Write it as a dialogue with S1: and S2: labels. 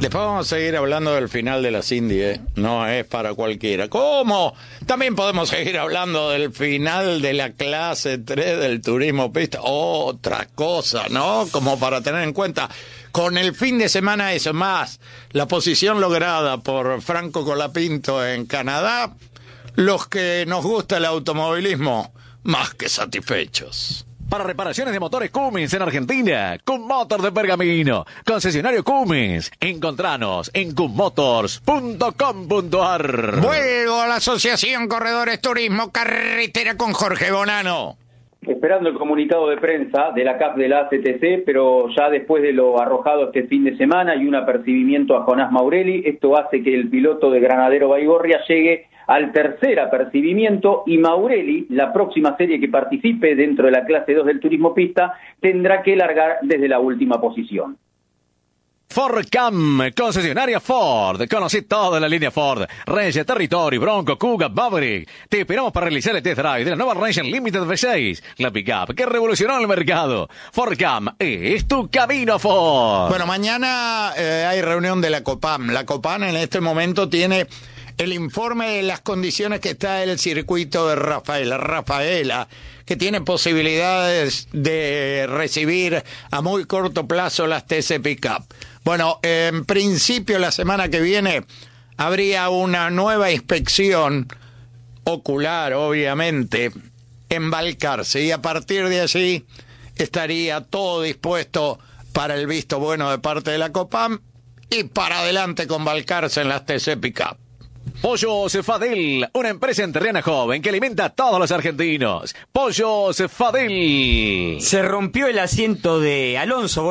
S1: Después vamos a seguir hablando del final de las Indy, no es para cualquiera. ¿Cómo? También podemos seguir hablando del final de la clase 3 del turismo pista. Otra cosa, ¿no? Como para tener en cuenta. Con el fin de semana eso más, la posición lograda por Franco Colapinto en Canadá, los que nos gusta el automovilismo, más que satisfechos.
S2: Para reparaciones de motores Cummins en Argentina, Cummotor de Pergamino, concesionario Cummins. Encontranos en cummotors.com.ar.
S1: Vuelvo a la Asociación Corredores Turismo Carretera con Jorge Bonano.
S3: Esperando el comunicado de prensa de la CAF de la ACTC, pero ya después de lo arrojado este fin de semana y un apercibimiento a Jonás Maurelli, esto hace que el piloto de Granadero Baigorria llegue al tercer apercibimiento y Maurelli, la próxima serie que participe dentro de la clase 2 del turismo pista, tendrá que largar desde la última posición.
S2: Fordcam, concesionaria Ford. Conocí toda la línea Ford. Ranger, Territory, Bronco, Kuga, Maverick. Te esperamos para realizar el test drive de la nueva Ranger Limited V6. La pickup que revolucionó el mercado. Fordcam es tu camino Ford.
S1: Bueno, mañana hay reunión de la Copam. La Copam en este momento tiene el informe de las condiciones que está el circuito de Rafaela, que tiene posibilidades de recibir a muy corto plazo las TC Pickup. Bueno, en principio la semana que viene habría una nueva inspección ocular, obviamente, en Balcarce, y a partir de allí estaría todo dispuesto para el visto bueno de parte de la Copam y para adelante con Balcarce en las TC Pickup.
S2: Pollos Fadel, una empresa entrerriana joven que alimenta a todos los argentinos. Pollos Fadel.
S4: Se rompió el asiento de Alonso.